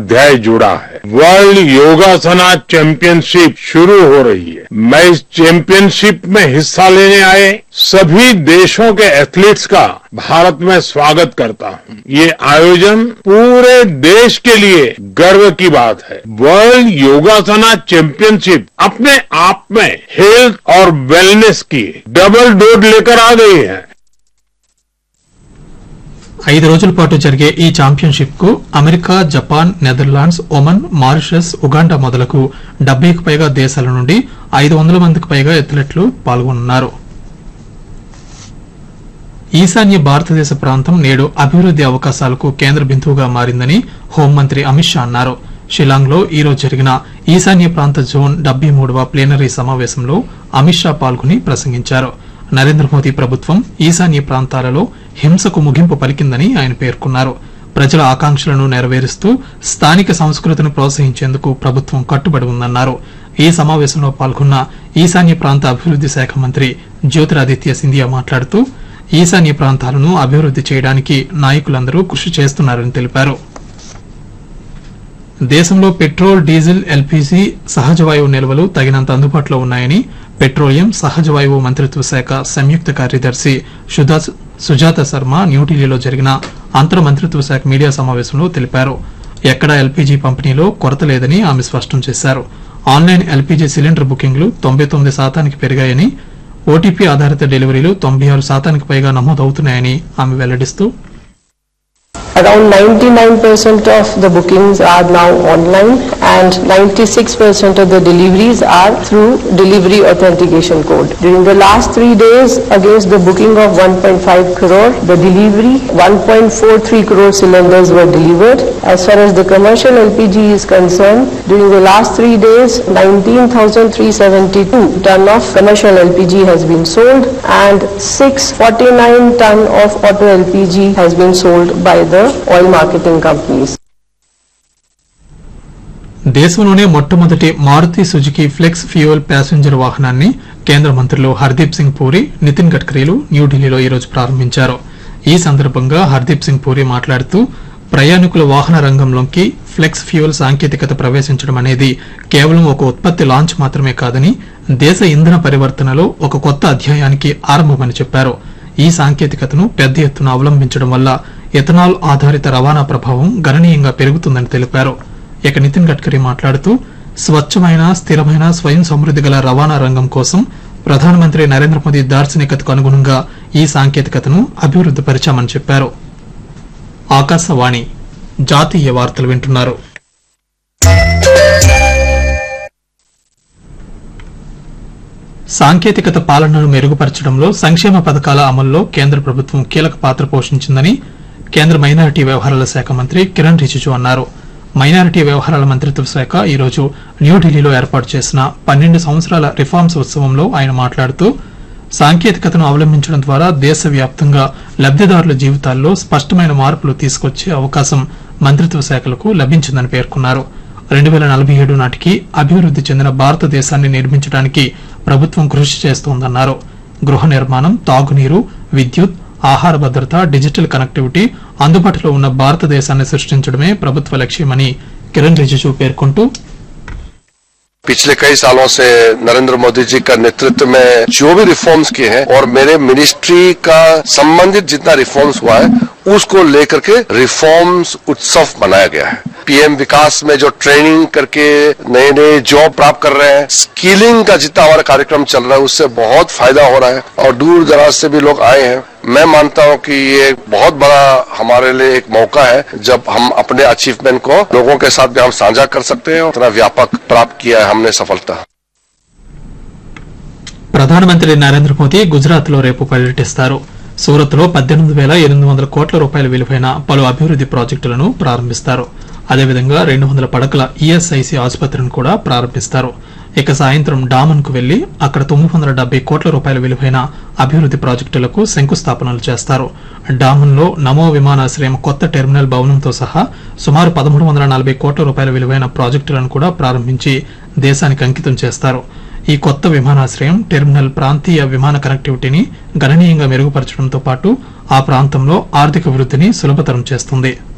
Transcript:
अध्याय जुड़ा है। वर्ल्ड योगासना चैंपियनशिप शुरू हो रही है। मैं इस चैंपियनशिप में हिस्सा लेने आए सभी देशों के एथलीट्स का भारत में स्वागत करता हूं। ये आयोजन पूरे देश के लिए गर्व की बात है। वर्ल्ड योगासना चैंपियनशिप अपने आप में हेल्थ और वेलनेस की डबल डोज लेकर आ गई है। 5 రోజుల పాటు జరిగే ఈ ఛాంపియన్షిప్ కు America, Japan, Netherlands, Oman, Mauritius, Uganda మొదలకు 70కు పైగా దేశాల నుండి 500 మందికి పైగా అథ్లెట్లు పాల్గొనున్నారు. ఈశాన్య భారతదేశ ప్రాంతం నేడు అభివృద్ది అవకాశాలకు కేంద్ర బిందువుగా మారిందని హోంమంత్రి అమిత్ షా అన్నారు. షిలాంగ్ లో ఈ రోజు జరిగిన ఈశాన్య ప్రాంత జోన్ 73వ ప్లీనరీ సమావేశంలో అమిత్ షా పాల్గొని ప్రసంగించారు. నరేంద్ర మోదీ ప్రభుత్వం ఈశాన్య ప్రాంతాలలో హింసకు ముగింపు పలికిందని ఆయన పేర్కొన్నారు. ప్రజల ఆకాంక్షలను నెరవేరుస్తూ స్థానిక సంస్కృతిని ప్రోత్సహించేందుకు ప్రభుత్వం కట్టుబడి ఉందన్నారు. ఈ సమావేశంలో పాల్గొన్న ఈశాన్య ప్రాంత అభివృద్ది శాఖ మంత్రి జ్యోతిరాదిత్య సింధియా మాట్లాడుతూ ఈశాన్య ప్రాంతాలను అభివృద్ది చేయడానికి నాయకులందరూ కృషి చేస్తున్నారని తెలిపారు. దేశంలో పెట్రోల్, డీజిల్, ఎల్పీజీ, సహజవాయువు నిల్వలు తగినంత అందుబాటులో ఉన్నాయని పెట్రోలియం, సహజవాయువు మంత్రిత్వ శాఖ సంయుక్త కార్యదర్శి సుజాత శర్మ న్యూఢిల్లీలో జరిగిన అంతర్ మంత్రిత్వ శాఖ మీడియా సమావేశంలో తెలిపారు. ఎక్కడా ఎల్పీజీ పంపిణీలో కొరత లేదని ఆమె స్పష్టం చేశారు. ఆన్లైన్ ఎల్పీజీ సిలిండర్ బుకింగ్లు 99% పెరిగాయని, ఓటీపీ ఆధారిత డెలివరీలు 96% పైగా నమోదవుతున్నాయని ఆమె వెల్లడిస్తూ Around 99% of the bookings are now online and 96% of the deliveries are through delivery authentication code. During the last 3 days, against the booking of 1.5 crore, the delivery 1.43 crore cylinders were delivered. As far as the commercial LPG is concerned, during the last 3 days, 19,372 ton of commercial LPG has been sold and 649 ton of auto LPG has been sold by the oil marketing companies. దేశంలోనే మొట్టమొదటి Maruti Suzuki flex fuel passenger వాహనాన్ని కేంద్ర మంత్రులు హర్దీప్ సింగ్ పూరి, నితిన్ గడ్కరీలు న్యూఢిల్లీలో ఈరోజు ప్రారంభించారు. ఈ సందర్భంగా హర్దీప్ సింగ్ పూరి మాట్లాడుతూ ప్రయాణికుల వాహన రంగంలోకి ఫ్లెక్స్ ఫ్యూయల్ సాంకేతికత ప్రవేశించడం అనేది కేవలం ఒక ఉత్పత్తి లాంచ్ మాత్రమే కాదని దేశ ఇంధన పరివర్తనలో ఒక కొత్త అధ్యాయానికి ఆరంభమని చెప్పారు. ఈ సాంకేతికతను పెద్ద ఎత్తున అవలంబించడం వల్ల ఎథనాల్ ఆధారిత రవాణా ప్రభావం గణనీయంగా పెరుగుతుందని తెలిపారు. ఇక నితిన్ గడ్కరీ మాట్లాడుతూ స్వచ్ఛమైన, స్థిరమైన, స్వయం సమృద్ది గల రవాణా రంగం కోసం ప్రధానమంత్రి నరేంద్ర మోదీ దార్శనికతకు అనుగుణంగా ఈ సాంకేతికతను అభివృద్ది పరిచామని చెప్పారు. ఆకాశవాణి జాతీయ వార్తలు వింటున్నారు. సాంకేతికత పాలనను మెరుగుపరచడంలో సంక్షేమ పథకాల అమల్లో కేంద్ర ప్రభుత్వం కీలక పాత్ర పోషించిందని కేంద్ర మైనారిటీ వ్యవహారాల శాఖ మంత్రి కిరణ్ రిజిజు అన్నారు. మైనారిటీ వ్యవహారాల మంత్రిత్వ శాఖ ఈరోజు న్యూఢిల్లీలో ఏర్పాటు చేసిన 12 సంవత్సరాల రిఫార్మ్స్ ఉత్సవంలో ఆయన మాట్లాడుతూ సాంకేతికతను అవలంబించడం ద్వారా దేశవ్యాప్తంగా లబ్దిదారుల జీవితాల్లో స్పష్టమైన మార్పులు తీసుకొచ్చే అవకాశం మంత్రిత్వ శాఖలకు లభించిందని పేర్కొన్నారు. 2047 నాటికి అభివృద్ది చెందిన భారతదేశాన్ని నిర్మించడానికి ప్రభుత్వం కృషి చేస్తోందన్నారు. గృహ నిర్మాణం, తాగునీరు, విద్యుత్, ఆహార భద్రత, డిజిటల్ కనెక్టివిటీ అందుబాటులో ఉన్న భారతదేశాన్ని సృష్టించడమే ప్రభుత్వ లక్ష్యమని కిరణ్ రిజిజు పేర్కొంటూ पिछले कई सालों से नरेंद्र मोदी जी का नेतृत्व में जो भी रिफॉर्म्स किए हैं और मेरे मिनिस्ट्री का संबंधित जितना रिफॉर्म्स हुआ है उसको लेकर के रिफॉर्म्स उत्सव मनाया गया है. पीएम विकास में जो ट्रेनिंग करके नए नए जॉब प्राप्त कर रहे हैं, स्किलिंग का जितना हमारा कार्यक्रम चल रहा है उससे बहुत फायदा हो रहा है और दूर दराज से भी लोग आए हैं. मैं मानता हूं कि ये बहुत बड़ा हमारे लिए एक मौका है जब हम अपने अचीवमेंट को लोगों के साथ भी हम साझा कर सकते हैं. इतना व्यापक प्राप्त किया है हमने सफलता. ప్రధానమంత్రి నరేంద్ర మోదీ గుజరాత్ లో రేపు పర్యటిస్తారు. సూరత్ లో 18,800 కోట్ల రూపాయల విలువైన పలు అభివృద్ది ప్రాజెక్టులను ప్రారంభిస్తారు. అదేవిధంగా 200 పడకల ఈఎస్ఐసి ఆసుపత్రిని కూడా ప్రారంభిస్తారు. ఇక సాయంత్రం డామన్ కు వెళ్లి అక్కడ 970 కోట్ల రూపాయల విలువైన అభివృద్ది ప్రాజెక్టులకు శంకుస్థాపనలు చేస్తారు. డామన్ లో నమో విమానాశ్రయం కొత్త టెర్మినల్ భవనంతో సహా సుమారు 1340 కోట్ల రూపాయల విలువైన ప్రాజెక్టులను కూడా ప్రారంభించి దేశానికి అంకితం చేస్తారు. ఈ కొత్త విమానాశ్రయం టెర్మినల్ ప్రాంతీయ విమాన కనెక్టివిటీని గణనీయంగా మెరుగుపరచడంతో పాటు ఆ ప్రాంతంలో ఆర్థిక వృద్దిని సులభతరం చేస్తుంది.